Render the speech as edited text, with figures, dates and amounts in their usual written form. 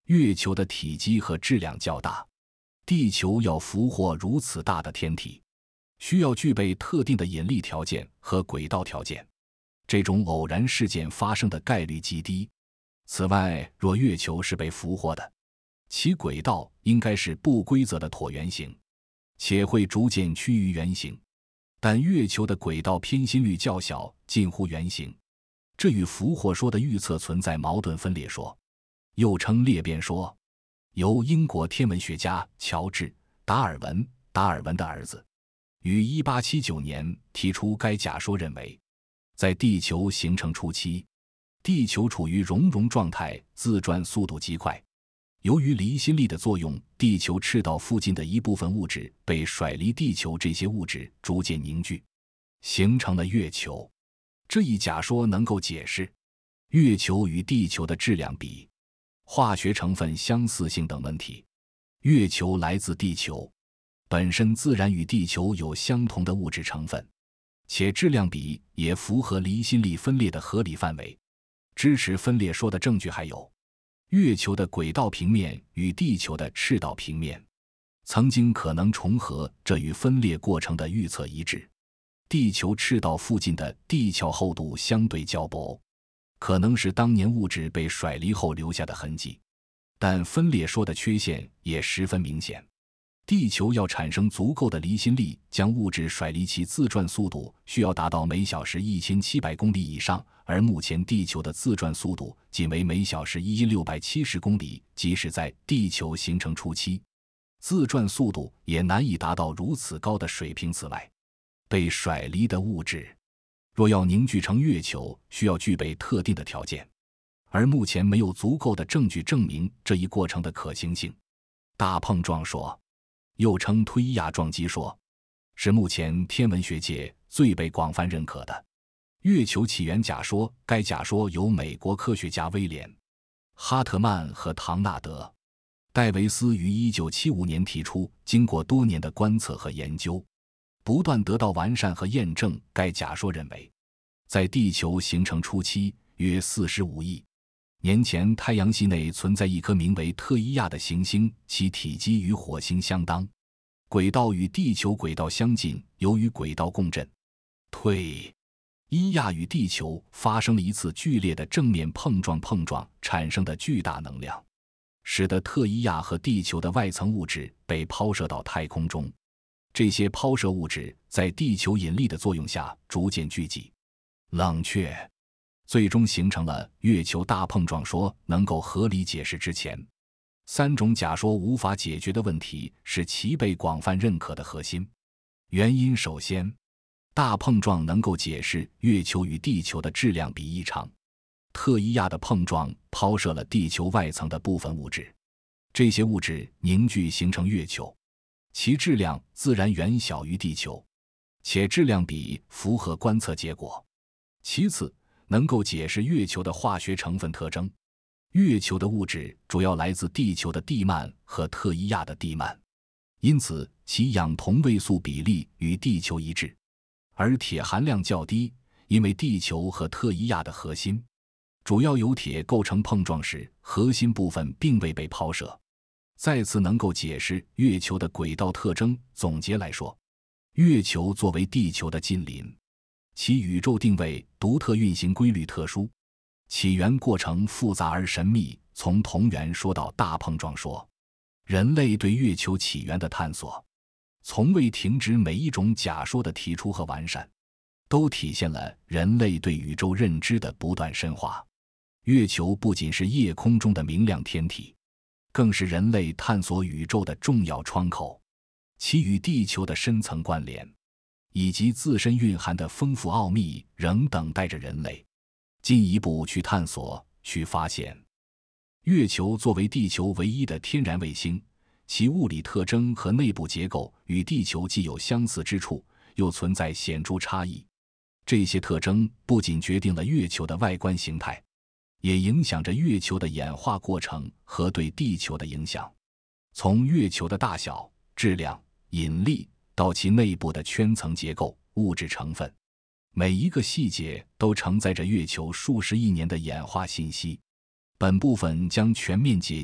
月球的体积和质量较大，地球要俘获如此大的天体，需要具备特定的引力条件和轨道条件，这种偶然事件发生的概率极低。此外，若月球是被俘获的，其轨道应该是不规则的椭圆形，且会逐渐趋于圆形。但月球的轨道偏心率较小，近乎圆形，这与俘获说的预测存在矛盾分裂说，又称裂变说。由英国天文学家乔治·达尔文的儿子于1879年提出该假说，认为在地球形成初期，地球处于熔融状态，自转速度极快。由于离心力的作用，地球赤道附近的一部分物质被甩离地球，这些物质逐渐凝聚，形成了月球。这一假说能够解释月球与地球的质量比、化学成分相似性等问题。月球来自地球，本身自然与地球有相同的物质成分，且质量比也符合离心力分裂的合理范围。支持分裂说的证据还有月球的轨道平面与地球的赤道平面曾经可能重合，这与分裂过程的预测一致。地球赤道附近的地壳厚度相对较薄，可能是当年物质被甩离后留下的痕迹。但分裂说的缺陷也十分明显，地球要产生足够的离心力将物质甩离，其自转速度需要达到每小时1700公里以上，而目前地球的自转速度仅为每小时1670公里，即使在地球形成初期，自转速度也难以达到如此高的水平。此外，被甩离的物质若要凝聚成月球，需要具备特定的条件，而目前没有足够的证据证明这一过程的可行性。大碰撞说，又称推伊亚撞击说，是目前天文学界最被广泛认可的月球起源假说。该假说由美国科学家威廉·哈特曼和唐纳德·戴维斯于1975年提出，经过多年的观测和研究，不断得到完善和验证。该假说认为，在地球形成初期，约45亿年前，太阳系内存在一颗名为特伊亚的行星，其体积与火星相当，轨道与地球轨道相近。由于轨道共振，特伊亚与地球发生了一次剧烈的正面碰撞产生的巨大能量，使得特伊亚和地球的外层物质被抛射到太空中。这些抛射物质在地球引力的作用下逐渐聚集、冷却，最终形成了月球大碰撞说。能够合理解释之前三种假说无法解决的问题，是其被广泛认可的核心原因。首先，大碰撞能够解释月球与地球的质量比异常。特伊亚的碰撞抛射了地球外层的部分物质，这些物质凝聚形成月球，其质量自然远小于地球，且质量比符合观测结果。其次，能够解释月球的化学成分特征。月球的物质主要来自地球的地幔和特伊亚的地幔，因此其氧同位素比例与地球一致，而铁含量较低，因为地球和特伊亚的核心主要由铁构成，碰撞时核心部分并未被抛射。再次能够解释月球的轨道特征。总结来说，月球作为地球的近邻，其宇宙定位独特，运行规律特殊，起源过程复杂而神秘。从同源说到大碰撞说，人类对月球起源的探索从未停止，每一种假说的提出和完善都体现了人类对宇宙认知的不断深化。月球不仅是夜空中的明亮天体，更是人类探索宇宙的重要窗口，其与地球的深层关联以及自身蕴含的丰富奥秘仍等待着人类进一步去探索、去发现。月球作为地球唯一的天然卫星，其物理特征和内部结构与地球既有相似之处，又存在显著差异。这些特征不仅决定了月球的外观形态，也影响着月球的演化过程和对地球的影响。从月球的大小、质量、引力到其内部的圈层结构、物质成分，每一个细节都承载着月球数十亿年的演化信息。本部分将全面解析